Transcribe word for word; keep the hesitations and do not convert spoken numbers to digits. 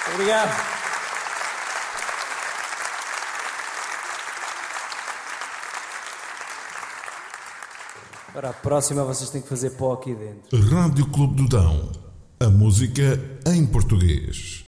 Obrigado. Para a próxima vocês têm que fazer pó aqui dentro. Rádio Clube do Dão. A música em português.